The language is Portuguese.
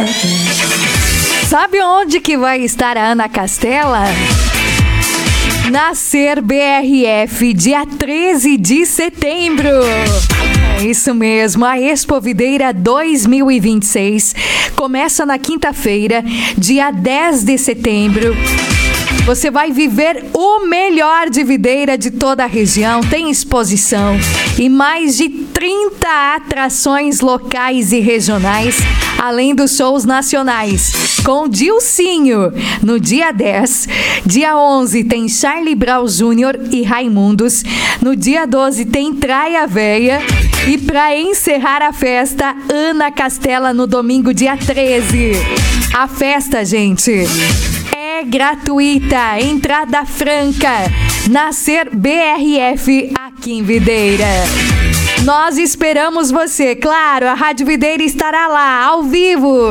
Sabe onde que vai estar a Ana Castela? Nascer BRF, dia 13 de setembro. É isso mesmo, a Expo Videira 2026 começa na quinta-feira, dia 10 de setembro. Você vai viver o melhor de videira de toda a região. Tem exposição e mais de 30 atrações locais e regionais, além dos shows nacionais. Com Dilcinho, no dia 10. Dia 11 tem Charlie Brown Jr. e Raimundos. No dia 12 tem Traia Véia. E para encerrar a festa, Ana Castela no domingo, dia 13. A festa, gente, é gratuita, entrada franca. Nascer BRF aqui em Videira. Nós esperamos você, claro, a Rádio Videira estará lá, ao vivo,